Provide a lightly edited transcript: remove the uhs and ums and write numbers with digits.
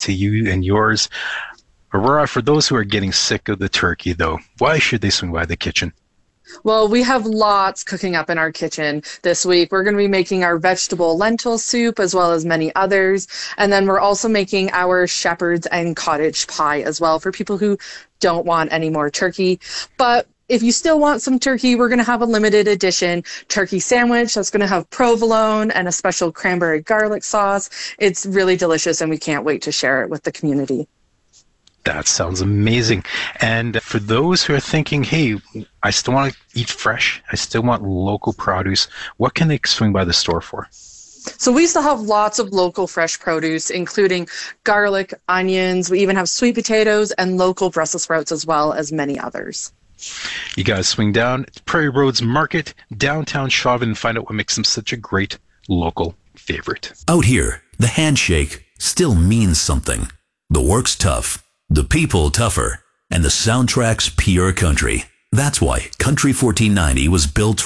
to you and yours. Aurora, for those who are getting sick of the turkey, though, why should they swing by the kitchen? Well, we have lots cooking up in our kitchen this week. We're going to be making our vegetable lentil soup as well as many others. And then we're also making our shepherd's and cottage pie as well for people who don't want any more turkey. But if you still want some turkey, we're going to have a limited edition turkey sandwich that's going to have provolone and a special cranberry garlic sauce. It's really delicious, and we can't wait to share it with the community. That sounds amazing. And for those who are thinking, hey, I still want to eat fresh, I still want local produce, what can they swing by the store for? So we still have lots of local fresh produce, including garlic, onions. We even have sweet potatoes and local Brussels sprouts, as well as many others. You guys swing down Prairie Roads Market, downtown Chauvin, and find out what makes them such a great local favorite. Out here, the handshake still means something. The work's tough, the people tougher, and the soundtrack's pure country. That's why Country 1490 was built